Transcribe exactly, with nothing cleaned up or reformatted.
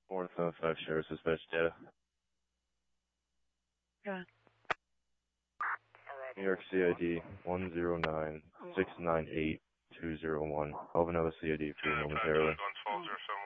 four seven five Sheriff's Dispatch data. Yeah. New York C I D one zero nine six nine eight two zero one. I'll have another C I D for you momentarily. Oh.